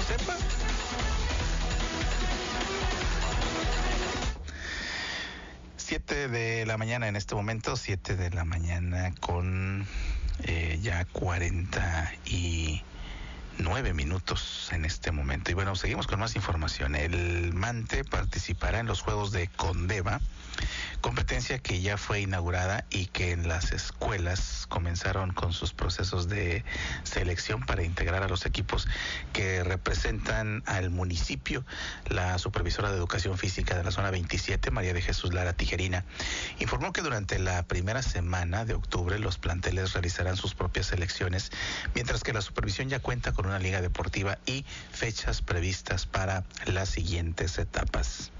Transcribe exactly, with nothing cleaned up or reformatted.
sepa. Siete de la mañana en este momento, siete de la mañana con eh, ya cuarenta y nueve minutos en este momento. Y bueno, seguimos con más información. El MANTE participará en los Juegos de Condeva, competencia que ya fue inaugurada y que en las escuelas comenzaron con sus procesos de selección para integrar a los equipos que representan al municipio. La supervisora de Educación Física de la zona veintisiete, María de Jesús Lara Tijerina, informó que durante la primera semana de octubre los planteles realizarán sus propias selecciones, mientras que la supervisión ya cuenta con una liga deportiva y fechas previstas para las siguientes etapas.